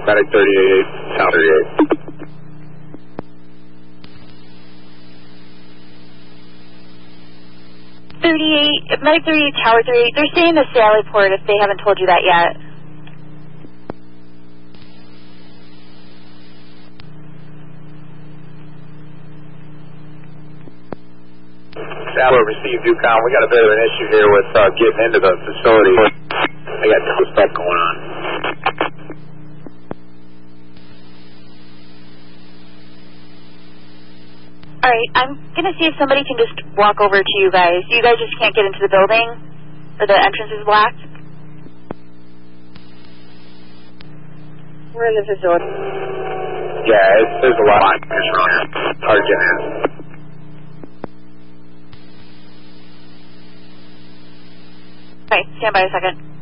Medic 38, Tower 38. Medic 38, Tower 38, they're staying in the Sally Port if they haven't told you that yet. Sally received Yukon. We got a bit of an issue here with getting into the facility. They got tons of stuff going on. Alright, I'm gonna see if somebody can just walk over to you guys. You guys just can't get into the building? Or the entrance is blocked? We're in the facility. Yeah, there's a lot of miners around here. Hard to get in. Okay, stand by a second.